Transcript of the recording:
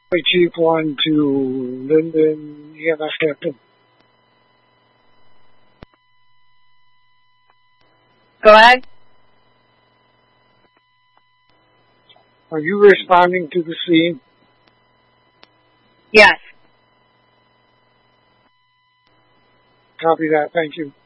Chief 1 to Linden, EMS Captain. Go ahead. Are you responding to the scene? Yes. Copy that. Thank you.